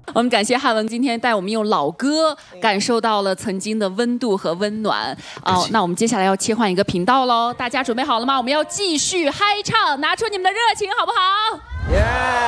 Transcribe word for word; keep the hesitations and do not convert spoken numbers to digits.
我们感谢汉文今天带我们用老歌感受到了曾经的温度和温暖。哦，那我们接下来要切换一个频道喽，大家准备好了吗？我们要继续嗨唱，拿出你们的热情，好不好？ Yeah